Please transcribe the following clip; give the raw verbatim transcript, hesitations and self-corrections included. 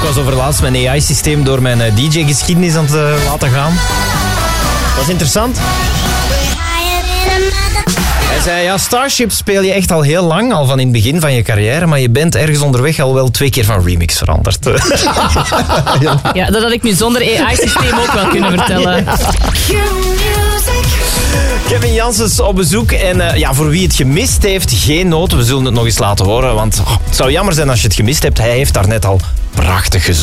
was overlaatst mijn A I-systeem door mijn D J-geschiedenis aan het uh, laten gaan. Dat is interessant. Hij zei, ja, Starship speel je echt al heel lang, al van in het begin van je carrière, maar je bent ergens onderweg al wel twee keer van remix veranderd. Ja, dat had ik nu zonder A I-systeem ook wel kunnen vertellen. Ja. Kevin Janssens op bezoek en uh, ja, voor wie het gemist heeft, geen nood. We zullen het nog eens laten horen, want oh, het zou jammer zijn als je het gemist hebt. Hij heeft daar net al prachtig gezongen.